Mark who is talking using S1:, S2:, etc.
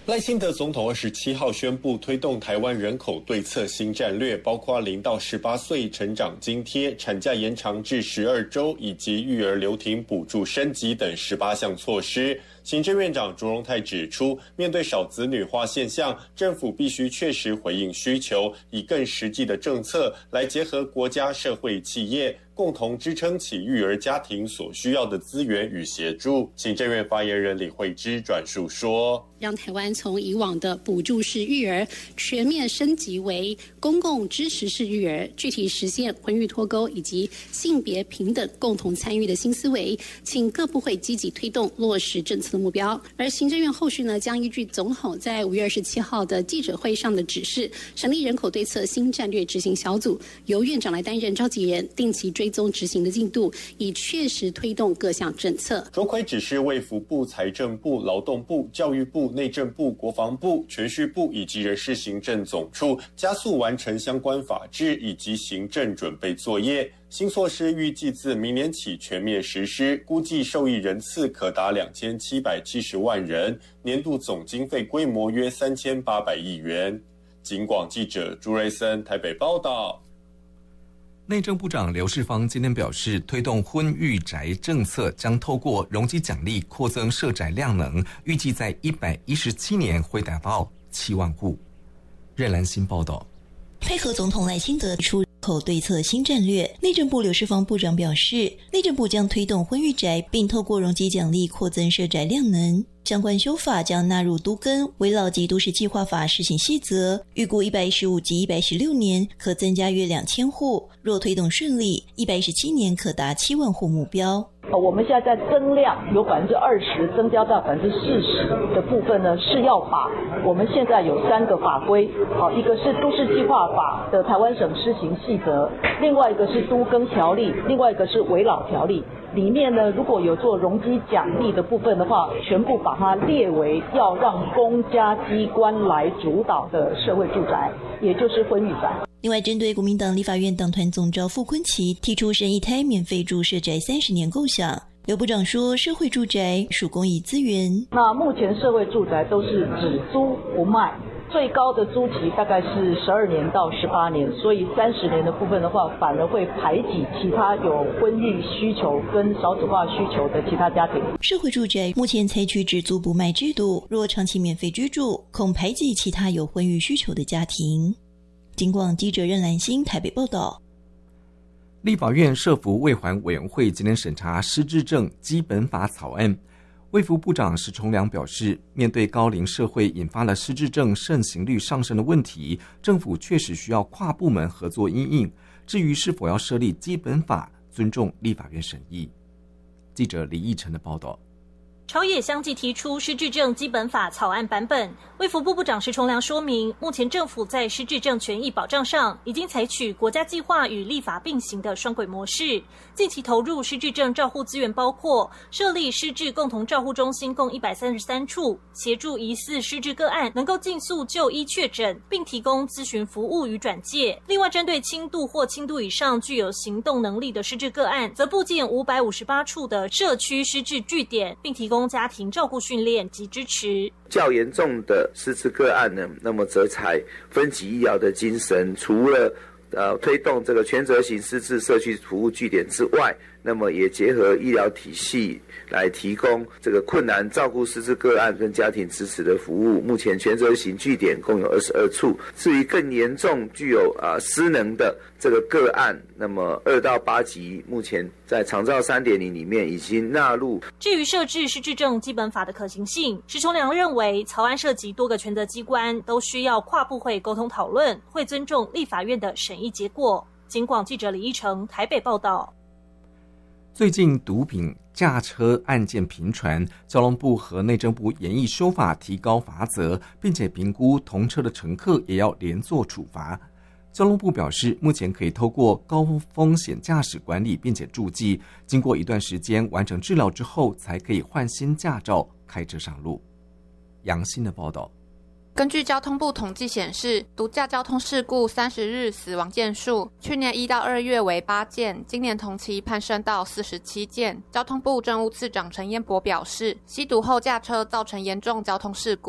S1: 赖清德总统27号宣布推动台湾人口对策新战略，包括0到18岁成长津贴、产假延长至12周以及育儿留停补助升级等18项措施。行政院长卓荣泰指出，面对少子女化现象，政府必须确实回应需求，以更实际的政策来结合国家、社会、企业，共同支撑起育儿家庭所需要的资源与协助。行政院发言人李惠芝转述说，
S2: 让台湾从以往的补助式育儿全面升级为公共支持式育儿，具体实现婚育脱钩以及性别平等共同参与的新思维，请各部会积极推动落实政策的目标。而行政院后续呢，将依据总统在5月27号的记者会上的指示，成立人口对策新战略执行小组，由院长来担任召集人，定期追踪执行的进度，以确实推动各项政策。
S1: 卓奎指示卫福部、财政部、劳动部、教育部、内政部、国防部、铨叙部以及人事行政总处加速完成相关法制以及行政准备作业。新措施预计自明年起全面实施，估计受益人次可达2770万人，年度总经费规模约3800亿元。警广记者朱瑞森台北报道。
S3: 内政部长刘世芳今天表示，推动婚育宅政策将透过容积奖励扩增社宅量能，预计在117年会达到7万户。任兰新报道。
S4: 配合总统赖清德出人口对策新战略，内政部刘世芳部长表示，内政部将推动婚育宅，并透过容积奖励扩增社宅量能。相关修法将纳入都更、围老及都市计划法施行细则，预估115及116年可增加约2000户，若推动顺利，117年可达7万户目标。
S5: 我们现在在增量有20%增加到40%的部分呢，是要把我们现在有3个法规，一个是都市计划法的台湾省施行细则，另外一个是都更条例，另外一个是围老条例。里面呢，如果有做容积奖励的部分的话，全部把它列为要让公家机关来主导的社会住宅，也就是婚育宅。
S4: 另外，针对国民党立法院党团总召傅昆萁提出生一胎免费住社宅30年构想，刘部长说，社会住宅属公益资源。
S5: 那目前社会住宅都是只租不卖，最高的租期大概是12年到18年，所以30年的部分的话，反而会排挤其他有婚育需求跟少子化需求的其他家庭。
S4: 社会住宅目前采取只租不卖制度，若长期免费居住，恐排挤其他有婚育需求的家庭。警广记者任兰心台北报道。
S3: 立法院社福卫环委员会今天审查失智症基本法草案。卫福部长石崇良表示，面对高龄社会引发了失智症盛行率上升的问题，政府确实需要跨部门合作因应。至于是否要设立基本法，尊重立法院审议。记者李义成的报道。
S6: 朝野相继提出失智症基本法草案版本，卫福部部长石崇良说明，目前政府在失智症权益保障上已经采取国家计划与立法并行的双轨模式。近期投入失智症照护资源包括设立失智共同照护中心共133处，协助疑似失智个案能够尽速就医确诊，并提供咨询服务与转介。另外，针对轻度或轻度以上具有行动能力的失智个案，则布建558处的社区失智据点，并提供家庭照顾训练及支持。
S7: 较严重的失智个案呢，那么则采分级医疗的精神，除了推动这个全责型失智社区服务据点之外，那么也结合医疗体系来提供这个困难照顾失智个案跟家庭支持的服务。目前全责型据点共有22处。至于更严重具有失能的这个个案，那么2到8级目前在长照3.0里面已经纳入。
S6: 至于设置失智症基本法的可行性，石崇良认为草案涉及多个权责机关，都需要跨部会沟通讨论，会尊重立法院的审议结果。警广记者李义成台北报道。
S3: 最近毒品驾车案件频传，交通部和内政部研议修法，提高罚则，并且评估同车的乘客也要连坐处罚。交通部表示，目前可以透过高风险驾驶管理，并且注记，经过一段时间完成治疗之后，才可以换新驾照开车上路。杨欣的报道。
S8: 根据交通部统计显示，毒驾交通事故30日死亡件数，去年1到2月为8件，今年同期攀升到47件。交通部政务次长陈彦博表示，吸毒后驾车造成严重交通事故，